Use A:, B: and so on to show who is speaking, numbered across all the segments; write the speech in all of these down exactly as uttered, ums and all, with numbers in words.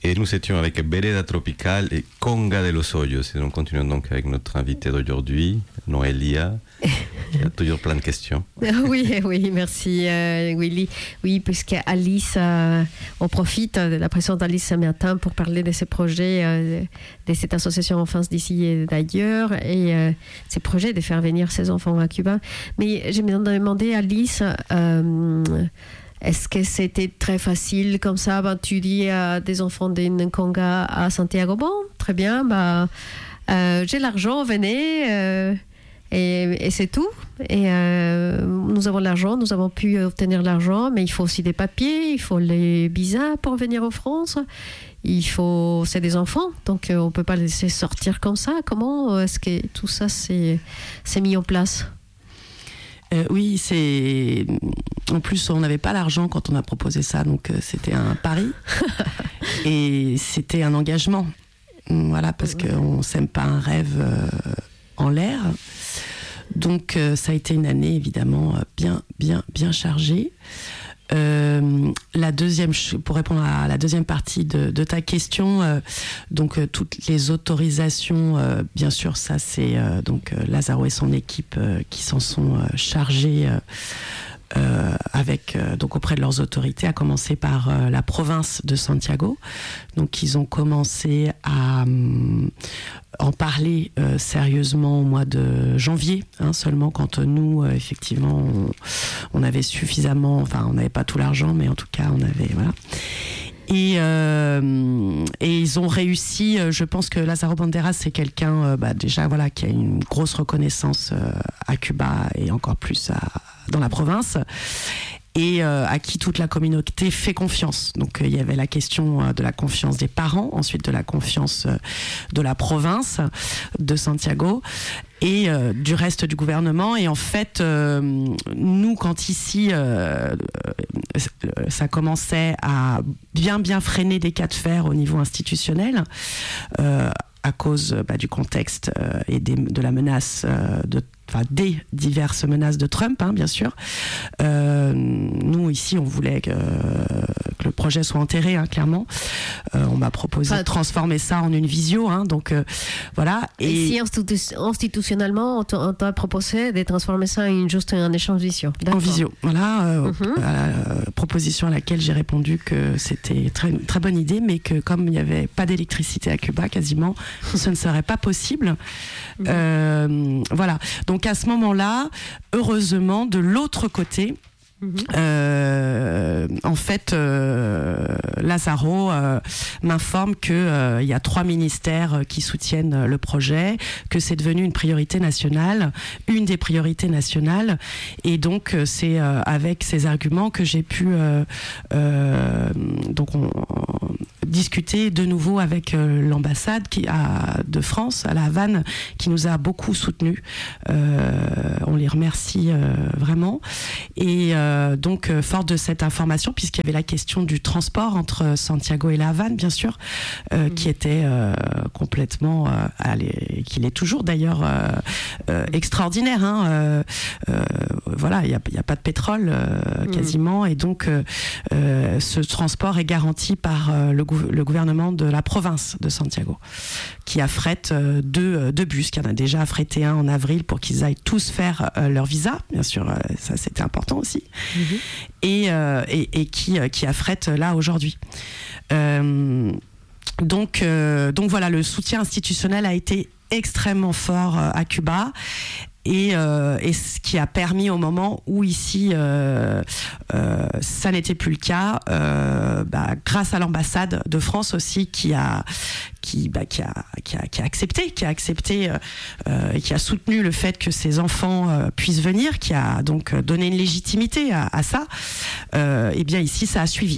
A: Et nous étions avec Vereda Tropical et Conga de los Hoyos. Et nous continuons donc avec notre invité d'aujourd'hui, Noélia, qui a toujours plein de questions.
B: Oui, oui, merci euh, Willy. Oui, puisque Alice, euh, on profite de la présence d'Alice ce matin pour parler de ces projets euh, de cette association Enfance d'ici et d'ailleurs, et euh, ces projets de faire venir ces enfants à Cuba. Mais je me demandais, Alice, euh, est-ce que c'était très facile comme ça? Ben, tu dis à des enfants d'un Conga à Santiago, bon, très bien, bah, euh, j'ai l'argent, venez, euh, et, et c'est tout. Et euh, nous avons l'argent, nous avons pu obtenir l'argent, mais il faut aussi des papiers, il faut les visas pour venir en France. Il faut, c'est des enfants, donc on ne peut pas les laisser sortir comme ça. Comment est-ce que tout ça s'est, s'est mis en place?
C: Euh, oui, c'est. En plus, on n'avait pas l'argent quand on a proposé ça, donc euh, c'était un pari et c'était un engagement. Voilà, parce qu'on ne sème pas un rêve euh, en l'air. Donc, euh, ça a été une année évidemment bien, bien, bien chargée. Euh, la deuxième, pour répondre à la deuxième partie de, de ta question, euh, donc euh, toutes les autorisations, euh, bien sûr, ça c'est euh, donc euh, Lazaro et son équipe euh, qui s'en sont euh, chargés euh, euh, avec euh, donc auprès de leurs autorités, à commencer par euh, la province de Santiago. Donc ils ont commencé à euh, en parler euh, sérieusement au mois de janvier, hein, seulement quand euh, nous, euh, effectivement, on, on avait suffisamment, enfin, on n'avait pas tout l'argent, mais en tout cas, on avait, voilà. Et, euh, et ils ont réussi, euh, je pense que Lazaro Banderas, c'est quelqu'un, euh, bah, déjà, voilà, qui a une grosse reconnaissance euh, à Cuba et encore plus à, dans la province. Et euh, à qui toute la communauté fait confiance. Donc euh, il y avait la question euh, de la confiance des parents, ensuite de la confiance euh, de la province de Santiago et euh, du reste du gouvernement. Et en fait, euh, nous, quand ici, euh, ça commençait à bien bien freiner des cas de fer au niveau institutionnel, euh, à cause bah, du contexte euh, et des, de la menace euh, de Enfin, des diverses menaces de Trump, hein, bien sûr. Euh, nous, ici, on voulait que, que le projet soit enterré, hein, clairement. Euh, on m'a proposé enfin, de transformer ça en une visio, hein, donc euh, voilà.
B: Et, et si institu- institutionnellement, on, t- on t'a proposé de transformer ça en juste un échange visio.
C: En visio, voilà. Euh,
B: mm-hmm.
C: à la euh, proposition à laquelle j'ai répondu que c'était très, une très bonne idée, mais que comme il n'y avait pas d'électricité à Cuba, quasiment, ce ne serait pas possible. Mm-hmm. Euh, voilà. Donc, Donc à ce moment-là, heureusement, de l'autre côté, mmh. euh, en fait, euh, Lazaro euh, m'informe qu'il euh, y a trois ministères qui soutiennent le projet, que c'est devenu une priorité nationale, une des priorités nationales, et donc c'est euh, avec ces arguments que j'ai pu euh, euh, donc on, on, discuter de nouveau avec euh, l'ambassade qui a, de France à La Havane, qui nous a beaucoup soutenus. Euh, on les remercie euh, vraiment. Et euh, donc, euh, fort de cette information, puisqu'il y avait la question du transport entre Santiago et La Havane, bien sûr, euh, mmh. qui était euh, complètement, euh, allez, qu'il est toujours d'ailleurs euh, euh, extraordinaire. Hein, euh, euh, voilà, il n'y a, y a pas de pétrole euh, mmh. quasiment, et donc euh, euh, ce transport est garanti par euh, le gouvernement le gouvernement de la province de Santiago, qui affrète euh, deux, euh, deux bus, qui en a déjà affrété un en avril pour qu'ils aillent tous faire euh, leur visa, bien sûr, euh, ça c'était important aussi, mmh. et, euh, et, et qui, euh, qui affrète là aujourd'hui. Euh, donc, euh, donc voilà, le soutien institutionnel a été extrêmement fort euh, à Cuba. Et, euh, et ce qui a permis au moment où ici euh, euh, ça n'était plus le cas, euh, bah, grâce à l'ambassade de France aussi qui a qui bah, qui a qui a qui a accepté qui a accepté euh, et qui a soutenu le fait que ces enfants euh, puissent venir, qui a donc donné une légitimité à, à ça. Euh, et bien ici ça a suivi.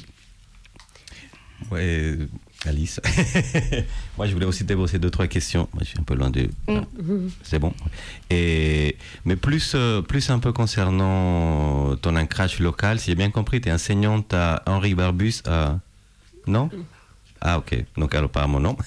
A: Ouais. Alice. Moi, je voulais aussi te poser deux, trois questions. Moi, je suis un peu loin de... Ah, c'est bon. Et, mais plus, euh, plus un peu concernant ton ancrage local, si j'ai bien compris, tu es enseignante à Henri Barbus à... Non Ah, ok. Donc, alors, apparemment, non.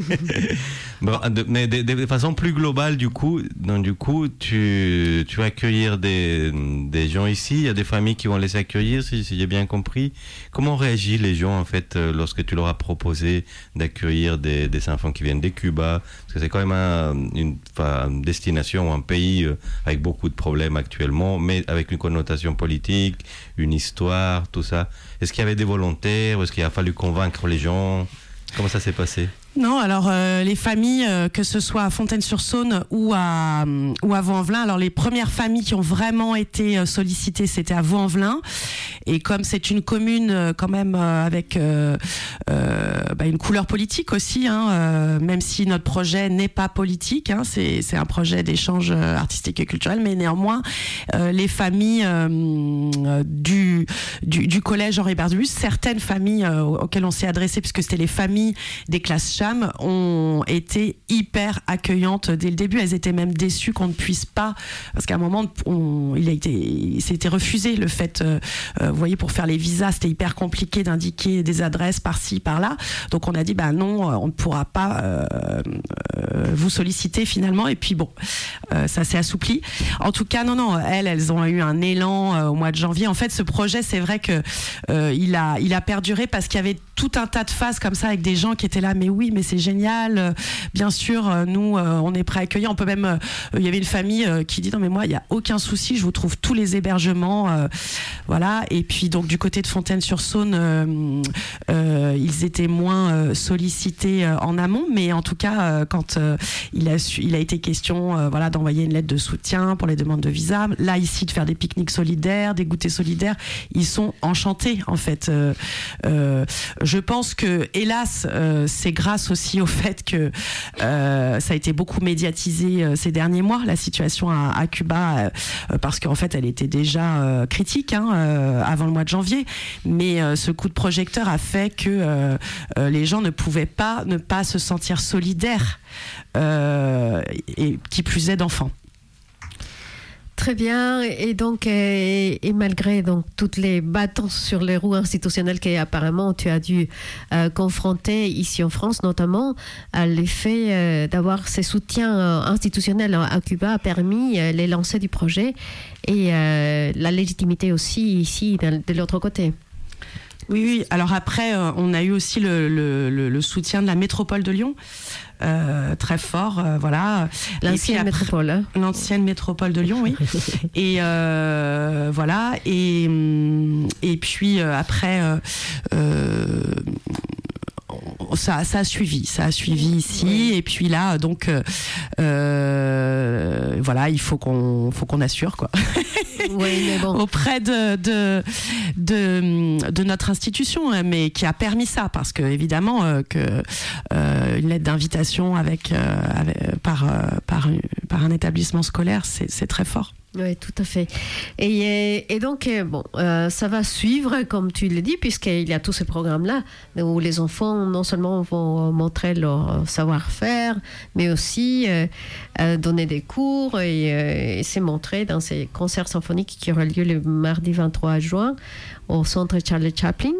A: Bon, de, mais de, de façon plus globale, du coup, donc, du coup tu, tu vas accueillir des, des gens ici. Il y a des familles qui vont laisser accueillir, si, si j'ai bien compris. Comment réagissent les gens, en fait, lorsque tu leur as proposé d'accueillir des, des enfants qui viennent de Cuba? Parce que c'est quand même un, une, enfin, une destination, un pays avec beaucoup de problèmes actuellement, mais avec une connotation politique, une histoire, tout ça. Est-ce qu'il y avait des volontaires? Est-ce qu'il a fallu convaincre les gens? Comment ça s'est passé?
C: Non, alors euh, les familles, euh, que ce soit à Fontaine-sur-Saône ou à euh, ou à Vaux-en-Velin, alors les premières familles qui ont vraiment été euh, sollicitées, c'était à Vaux-en-Velin. Et comme c'est une commune euh, quand même euh, avec euh, euh, bah, une couleur politique aussi, hein, euh, même si notre projet n'est pas politique, hein, c'est c'est un projet d'échange artistique et culturel, mais néanmoins euh, les familles euh, du, du du collège Henri Barbusse, certaines familles euh, auxquelles on s'est adressé, puisque c'était les familles des classes ont été hyper accueillantes dès le début. Elles étaient même déçues qu'on ne puisse pas, parce qu'à un moment, on, il a été, il s'était refusé le fait, euh, vous voyez, pour faire les visas, c'était hyper compliqué d'indiquer des adresses par-ci, par-là. Donc on a dit, bah non, on ne pourra pas euh, euh, vous solliciter finalement. Et puis bon, euh, ça s'est assoupli. En tout cas, non, non, elles, elles ont eu un élan euh, au mois de janvier. En fait, ce projet, c'est vrai que euh, il a, il a perduré parce qu'il y avait tout un tas de phases comme ça avec des gens qui étaient là, mais oui, mais c'est génial, bien sûr, nous on est prêts à accueillir. On peut même, il y avait une famille qui dit non mais moi il y a aucun souci, je vous trouve tous les hébergements, euh, voilà. Et puis donc du côté de Fontaine-sur-Saône, euh, euh, ils étaient moins euh, sollicités euh, en amont, mais en tout cas euh, quand euh, il a su, il a été question, euh, voilà, d'envoyer une lettre de soutien pour les demandes de visa, là ici de faire des pique-niques solidaires, des goûters solidaires, ils sont enchantés en fait. Euh, euh, je pense que hélas euh, c'est grâce aussi au fait que euh, ça a été beaucoup médiatisé euh, ces derniers mois, la situation à, à Cuba, euh, parce qu'en fait elle était déjà euh, critique hein, euh, avant le mois de janvier, mais euh, ce coup de projecteur a fait que euh, euh, les gens ne pouvaient pas ne pas se sentir solidaires, euh, et qui plus est d'enfants.
B: Très bien, et donc et, et malgré donc toutes les bâtons sur les roues institutionnelles que apparemment tu as dû euh, confronter ici en France, notamment à l'effet euh, d'avoir ces soutiens euh, institutionnels à Cuba a permis euh, les lancers du projet et euh, la légitimité aussi ici de, de l'autre côté.
C: Oui, oui. Alors après, euh, on a eu aussi le, le, le, le soutien de la métropole de Lyon, euh, très fort, euh, voilà.
B: L'ancienne après, métropole. Hein.
C: L'ancienne métropole de Lyon, oui. Et euh, voilà. Et et puis euh, après. Euh, euh, Ça, ça a suivi, ça a suivi ici, oui. Et puis là, donc, euh, voilà, il faut qu'on, faut qu'on assure quoi.
B: Oui, mais bon.
C: Auprès de, de de de notre institution, mais qui a permis ça, parce que évidemment euh, que euh, une lettre d'invitation avec, euh, avec par euh, par par un établissement scolaire, c'est c'est très fort.
B: Oui, tout à fait. Et, et donc, bon, euh, ça va suivre, comme tu le dis, puisqu'il y a tous ces programmes-là, où les enfants, non seulement vont montrer leur savoir-faire, mais aussi euh, euh, donner des cours et, euh, et se montrer dans ces concerts symphoniques qui auront lieu le mardi vingt-trois juin au centre Charlie Chaplin.